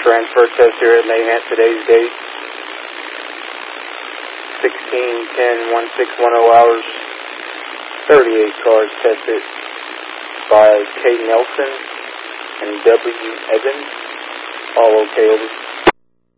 transfer test here at Nahant. Today's date, 16/10/1610 hours. 38 cars tested by K. Nelson and W. Evans. All okay, over.